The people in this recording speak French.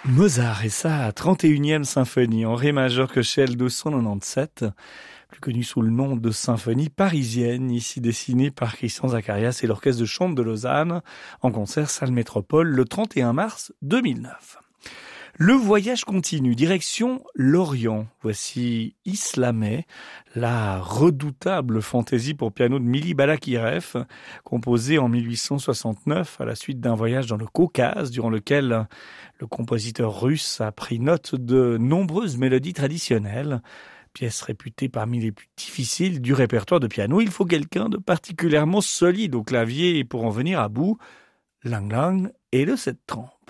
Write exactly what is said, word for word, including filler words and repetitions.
Mozart et sa trente et unième symphonie en ré majeur que deux cent quatre-vingt-dix-sept, plus connue sous le nom de symphonie parisienne, ici dessinée par Christian Zacharias et l'Orchestre de chambre de Lausanne, en concert salle Métropole le trente et un mars deux mille neuf. Le voyage continue, direction l'Orient. Voici Islameh, la redoutable fantaisie pour piano de Mili Balakirev, composée en mille huit cent soixante-neuf à la suite d'un voyage dans le Caucase, durant lequel le compositeur russe a pris note de nombreuses mélodies traditionnelles. Pièce réputée parmi les plus difficiles du répertoire de piano. Il faut quelqu'un de particulièrement solide au clavier pour en venir à bout. Lang Lang et le sept trente.